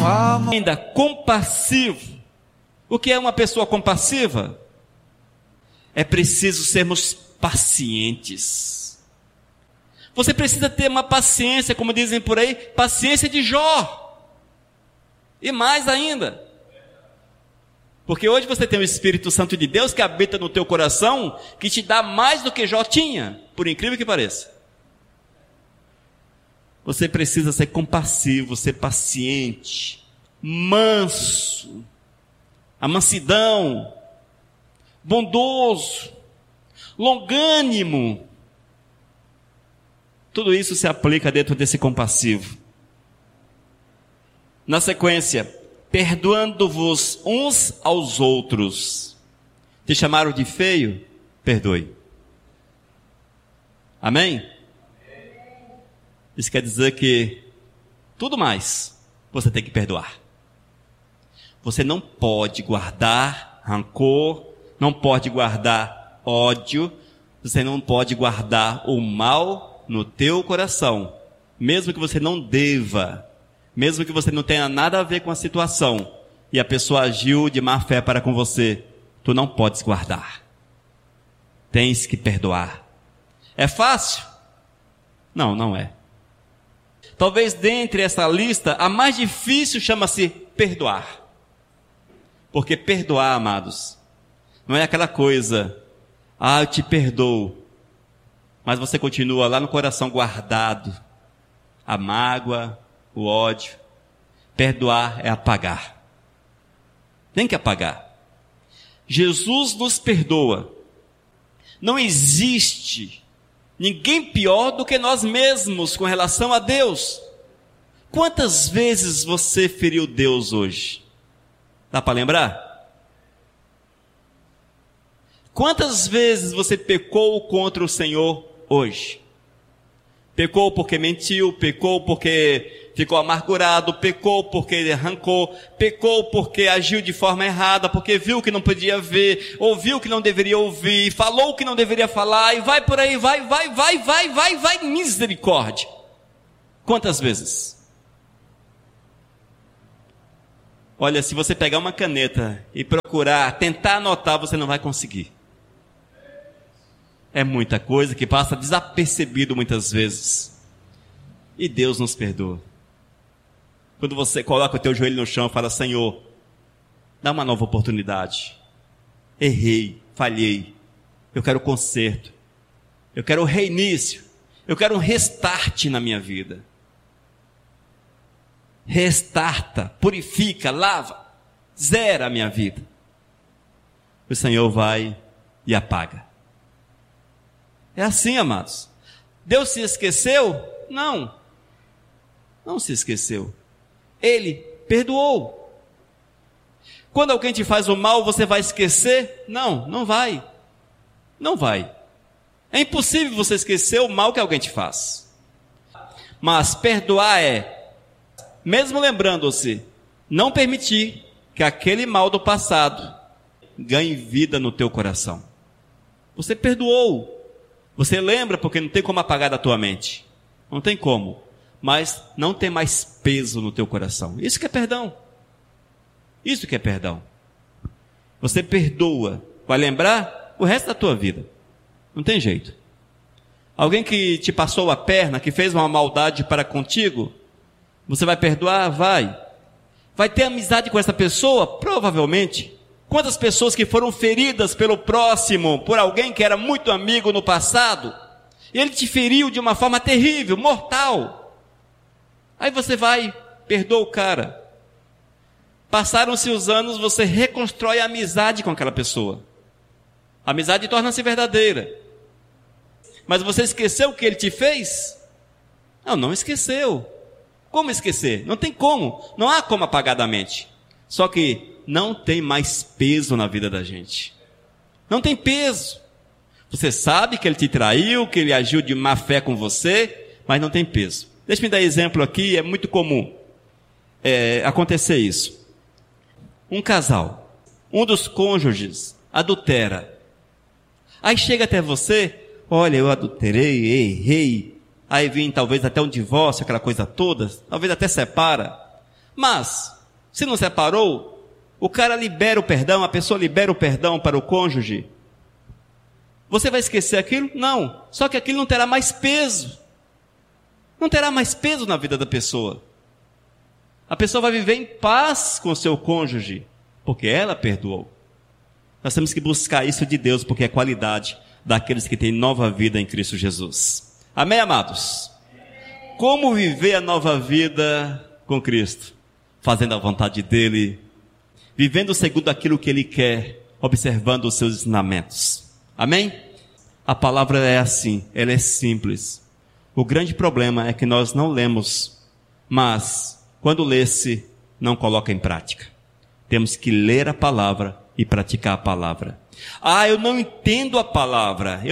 Ainda compassivo. O que é uma pessoa compassiva? É preciso sermos pacientes. Você precisa ter uma paciência, como dizem por aí, paciência de Jó. E mais ainda. Porque hoje você tem o Espírito Santo de Deus que habita no teu coração, que te dá mais do que Jó tinha, por incrível que pareça. Você precisa ser compassivo, ser paciente, manso, a mansidão, bondoso, longânimo. Tudo isso se aplica dentro desse compassivo. Na sequência, perdoando-vos uns aos outros. Te chamaram de feio? Perdoe. Amém? Isso quer dizer que tudo mais você tem que perdoar. Você não pode guardar rancor, não pode guardar ódio, você não pode guardar o mal no teu coração, mesmo que você não deva, mesmo que você não tenha nada a ver com a situação, e a pessoa agiu de má fé para com você, tu não podes guardar. Tens que perdoar. É fácil? Não, não é. Talvez dentre essa lista, a mais difícil chama-se perdoar. Porque perdoar, amados, não é aquela coisa, eu te perdoo, mas você continua lá no coração guardado, a mágoa, o ódio. Perdoar é apagar. Tem que apagar. Jesus nos perdoa. Não existe ninguém pior do que nós mesmos com relação a Deus. Quantas vezes você feriu Deus hoje? Dá para lembrar? Quantas vezes você pecou contra o Senhor hoje? Pecou porque mentiu, pecou porque ficou amargurado, pecou porque arrancou, pecou porque agiu de forma errada, porque viu que não podia ver, ouviu que não deveria ouvir, falou que não deveria falar, e vai por aí, vai, misericórdia. Quantas vezes? Olha, se você pegar uma caneta e procurar, tentar anotar, você não vai conseguir. É muita coisa que passa desapercebido muitas vezes. E Deus nos perdoa. Quando você coloca o teu joelho no chão e fala, Senhor, dá uma nova oportunidade. Errei, falhei. Eu quero conserto. Eu quero reinício. Eu quero um restart na minha vida. Restarta, purifica, lava, zera a minha vida. O Senhor vai e apaga. É assim, amados. Deus se esqueceu? Não. Não se esqueceu. Ele perdoou. Quando alguém te faz o mal, você vai esquecer? Não, não vai. Não vai. É impossível você esquecer o mal que alguém te faz. Mas perdoar é, mesmo lembrando-se, não permitir que aquele mal do passado ganhe vida no teu coração. Você perdoou. Você lembra porque não tem como apagar da tua mente. Não tem como. Mas não tem mais peso no teu coração. Isso que é perdão. Isso que é perdão. Você perdoa. Vai lembrar o resto da tua vida. Não tem jeito. Alguém que te passou a perna, que fez uma maldade para contigo, você vai perdoar? Vai. Vai ter amizade com essa pessoa? Provavelmente. Quantas pessoas que foram feridas pelo próximo, por alguém que era muito amigo no passado, e ele te feriu de uma forma terrível, mortal. Aí você vai, perdoa o cara. Passaram-se os anos, você reconstrói a amizade com aquela pessoa. A amizade torna-se verdadeira. Mas você esqueceu o que ele te fez? Não, não esqueceu. Como esquecer? Não tem como. Não há como apagar da mente. Só que não tem mais peso na vida da gente. Não tem peso. Você sabe que ele te traiu, que ele agiu de má fé com você, mas não tem peso. Deixa-me dar exemplo aqui, é muito comum acontecer isso. Um casal, um dos cônjuges adultera. Aí chega até você, olha, eu adulterei, errei. Aí vem talvez até um divórcio, aquela coisa toda, talvez até separa. Mas, se não separou, o cara libera o perdão, a pessoa libera o perdão para o cônjuge. Você vai esquecer aquilo? Não. Só que aquilo não terá mais peso. Não terá mais peso na vida da pessoa. A pessoa vai viver em paz com o seu cônjuge, porque ela perdoou. Nós temos que buscar isso de Deus, porque é qualidade daqueles que têm nova vida em Cristo Jesus. Amém, amados? Como viver a nova vida com Cristo? Fazendo a vontade dEle, vivendo segundo aquilo que Ele quer, observando os seus ensinamentos. Amém? A palavra é assim, ela é simples. O grande problema é que nós não lemos, mas quando lê-se, não coloca em prática. Temos que ler a palavra e praticar a palavra. Eu não entendo a palavra,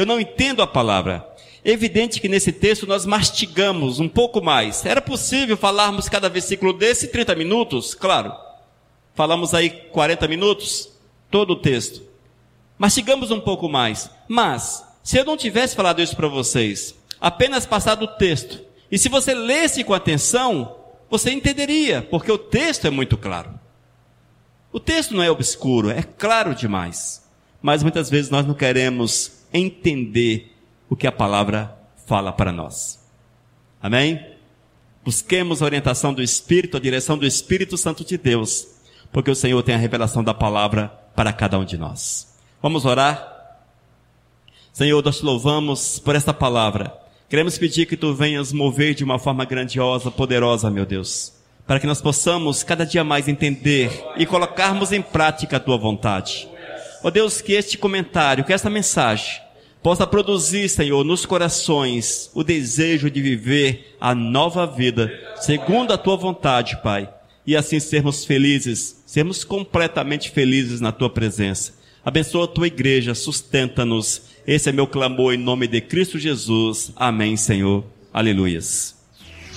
É evidente que nesse texto nós mastigamos um pouco mais. Era possível falarmos cada versículo desse 30 minutos? Claro. Falamos aí 40 minutos, todo o texto. Mastigamos um pouco mais. Mas, se eu não tivesse falado isso para vocês, apenas passado o texto, e se você lesse com atenção, você entenderia, porque o texto é muito claro. O texto não é obscuro, é claro demais. Mas muitas vezes nós não queremos entender o que a palavra fala para nós. Amém? Busquemos a orientação do Espírito, a direção do Espírito Santo de Deus, porque o Senhor tem a revelação da palavra para cada um de nós. Vamos orar? Senhor, nós te louvamos por esta palavra. Queremos pedir que tu venhas mover de uma forma grandiosa, poderosa, meu Deus, para que nós possamos cada dia mais entender e colocarmos em prática a tua vontade. Ó Deus, que este comentário, que esta mensagem possa produzir, Senhor, nos corações o desejo de viver a nova vida, segundo a tua vontade, Pai, e assim sermos felizes, sermos completamente felizes na tua presença. Abençoa a tua igreja, sustenta-nos. Esse é meu clamor em nome de Cristo Jesus. Amém, Senhor. Aleluias.